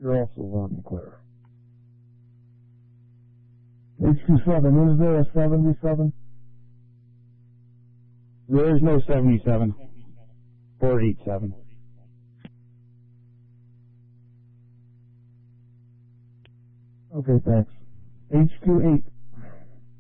You're also loud and clear. H27, is there a 77? There is no 77 or 87. Okay, thanks. H28.